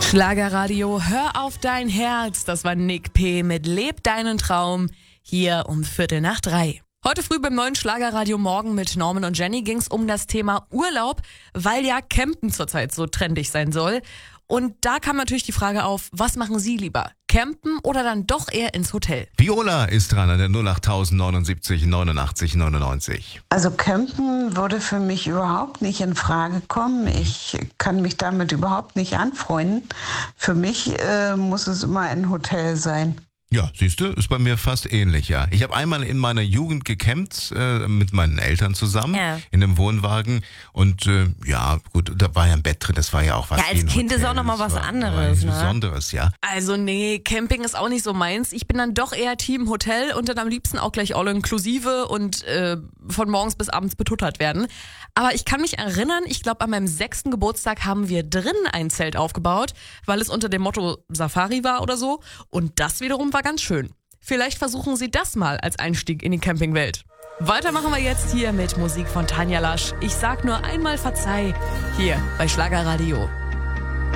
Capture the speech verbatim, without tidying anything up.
Schlagerradio, hör auf dein Herz. Das war Nick P. mit Leb deinen Traum. Hier um Viertel nach drei. Heute früh beim neuen Schlagerradio Morgen mit Norman und Jenny ging es um das Thema Urlaub, weil ja Campen zurzeit so trendig sein soll. Und da kam natürlich die Frage auf, was machen Sie lieber? Campen oder dann doch eher ins Hotel? Viola ist dran an der null acht neunundsiebzig neunundachtzig neunundneunzig. Also Campen würde für mich überhaupt nicht in Frage kommen. Ich kann mich damit überhaupt nicht anfreunden. Für mich äh, muss es immer ein Hotel sein. Ja, siehst du, ist bei mir fast ähnlich, ja. Ich habe einmal in meiner Jugend gecampt, äh, mit meinen Eltern zusammen, Ja. in einem Wohnwagen. Und äh, ja, gut, da war ja ein Bett drin, das war ja auch was. Ja, als wie ein Kind ist Hotel. auch noch mal Das was war- anderes, war was ne? Besonderes, ja. Also nee, Camping ist auch nicht so meins. Ich bin dann doch eher Team Hotel und dann am liebsten auch gleich all inklusive und äh, von morgens bis abends betuttert werden. Aber ich kann mich erinnern, ich glaube an meinem sechsten Geburtstag haben wir drinnen ein Zelt aufgebaut, weil es unter dem Motto Safari war oder so. Und das wiederum war ganz schön. Vielleicht versuchen Sie das mal als Einstieg in die Campingwelt. Weiter machen wir jetzt hier mit Musik von Tanja Lasch. Ich sag nur einmal Verzeih, hier bei Schlagerradio.